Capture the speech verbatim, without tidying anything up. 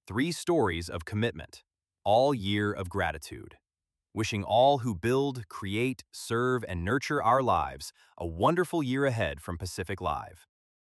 Three stories of commitment, all year of gratitude. Wishing all who build, create, serve, and nurture our lives a wonderful year ahead from Pacific Live.